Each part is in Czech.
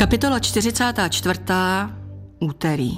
Kapitola 44. Úterý.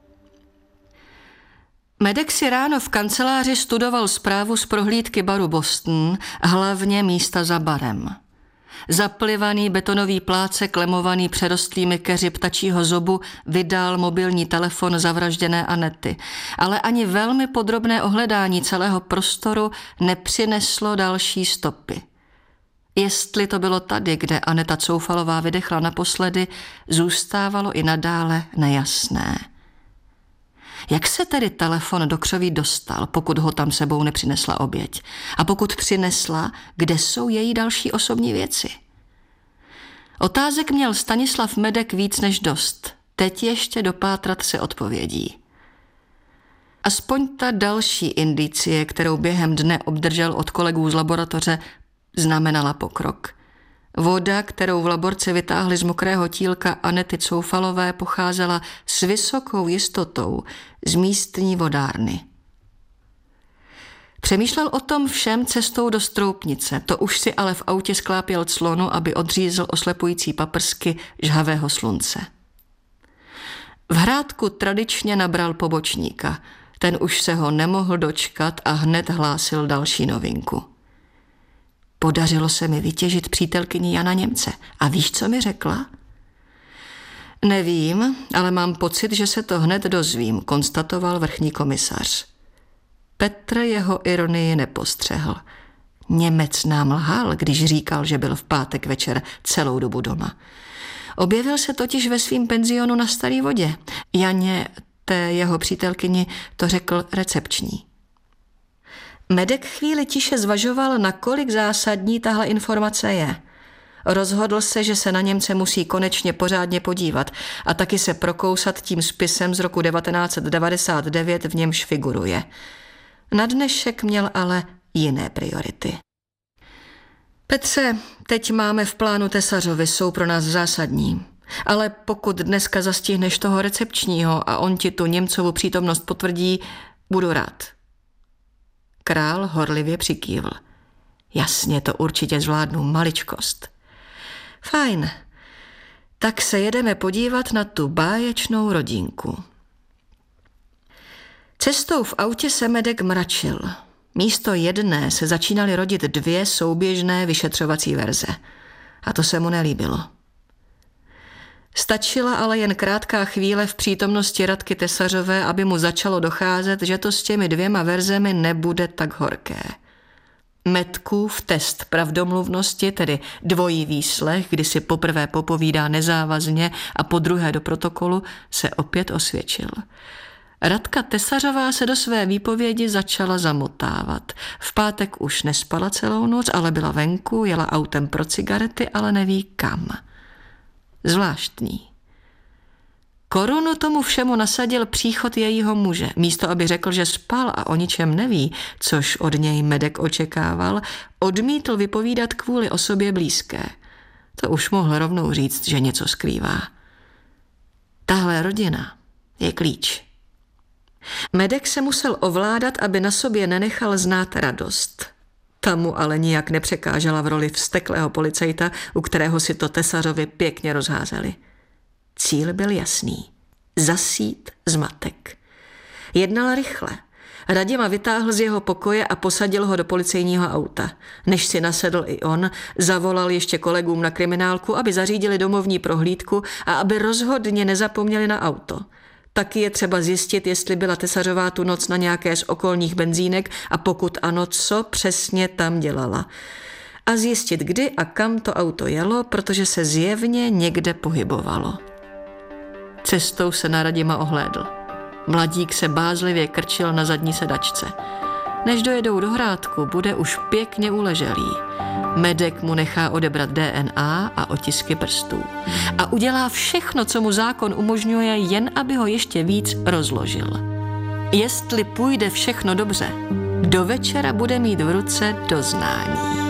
Medek si ráno v kanceláři studoval zprávu z prohlídky baru Boston, hlavně místa za barem. Zaplivaný betonový plácek, lemovaný přerostlými keři ptačího zobu, vydal mobilní telefon zavražděné Anety, ale ani velmi podrobné ohledání celého prostoru nepřineslo další stopy. Jestli to bylo tady, kde Aneta Coufalová vydechla naposledy, zůstávalo i nadále nejasné. Jak se tedy telefon do křoví dostal, pokud ho tam sebou nepřinesla oběť? A pokud přinesla, kde jsou její další osobní věci? Otázek měl Stanislav Medek víc než dost. Teď ještě dopátrat se odpovědí. Aspoň ta další indicie, kterou během dne obdržel od kolegů z laboratoře, znamenala pokrok. Voda, kterou v laborce vytáhli z mokrého tílka Anety Coufalové, pocházela s vysokou jistotou z místní vodárny. Přemýšlel o tom všem cestou do Stroupnice, to už si ale v autě sklápěl clonu, aby odřízl oslepující paprsky žhavého slunce. V Hrádku tradičně nabral pobočníka, ten už se ho nemohl dočkat a hned hlásil další novinku. Podařilo se mi vytěžit přítelkyni Jana Němce. A víš, co mi řekla? Nevím, ale mám pocit, že se to hned dozvím, konstatoval vrchní komisař. Petr jeho ironii nepostřehl. Němec nám lhal, když říkal, že byl v pátek večer celou dobu doma. Objevil se totiž ve svým penzionu na Staré Vodě. Janě, té jeho přítelkyni, to řekl recepční. Medek chvíli tiše zvažoval, nakolik zásadní tahle informace je. Rozhodl se, že se na Němce musí konečně pořádně podívat a taky se prokousat tím spisem z roku 1999, v němž figuruje. Na dnešek měl ale jiné priority. Petře, teď máme v plánu Tesařovi, jsou pro nás zásadní. Ale pokud dneska zastihneš toho recepčního a on ti tu Němcovu přítomnost potvrdí, budu rád. Král horlivě přikývl. Jasně, to určitě zvládnu, maličkost. Fajn, tak se jedeme podívat na tu báječnou rodinku. Cestou v autě se Medek mračil. Místo jedné se začínaly rodit dvě souběžné vyšetřovací verze. A to se mu nelíbilo. Stačila ale jen krátká chvíle v přítomnosti Radky Tesařové, aby mu začalo docházet, že to s těmi dvěma verzemi nebude tak horké. Medkův test pravdomluvnosti, tedy dvojí výslech, kdy si poprvé popovídá nezávazně a podruhé do protokolu, se opět osvědčil. Radka Tesařová se do své výpovědi začala zamotávat. V pátek už nespala celou noc, ale byla venku, jela autem pro cigarety, ale neví kam. Zvláštní. Korunu tomu všemu nasadil příchod jejího muže. Místo, aby řekl, že spal a o ničem neví, což od něj Medek očekával, odmítl vypovídat kvůli osobě blízké. To už mohl rovnou říct, že něco skrývá. Tahle rodina je klíč. Medek se musel ovládat, aby na sobě nenechal znát radost. Ta mu ale nijak nepřekážela v roli vzteklého policajta, u kterého si to Tesařovi pěkně rozházeli. Cíl byl jasný. Zasít zmatek. Jednal rychle. Radima vytáhl z jeho pokoje a posadil ho do policejního auta. Než si nasedl i on, zavolal ještě kolegům na kriminálku, aby zařídili domovní prohlídku a aby rozhodně nezapomněli na auto. Taky je třeba zjistit, jestli byla Tesařová tu noc na nějaké z okolních benzínek a pokud ano, co přesně tam dělala. A zjistit, kdy a kam to auto jelo, protože se zjevně někde pohybovalo. Cestou se na Radima ohlédl. Mladík se bázlivě krčil na zadní sedačce. Než dojedou do Hrádku, bude už pěkně uleželý. Medek mu nechá odebrat DNA a otisky prstů. A udělá všechno, co mu zákon umožňuje, jen aby ho ještě víc rozložil. Jestli půjde všechno dobře, do večera bude mít v ruce doznání.